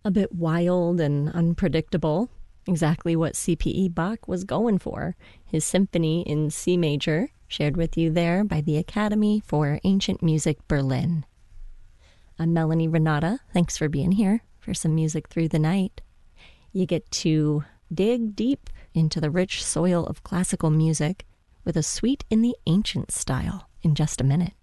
A bit wild and unpredictable. Exactly what C.P.E. Bach was going for. His symphony in C major, shared with you there by the Academy for Ancient Music Berlin. I'm Melanie Renata. Thanks for being here for some music through the night. You get to dig deep into the rich soil of classical music with a suite in the ancient style in just a minute.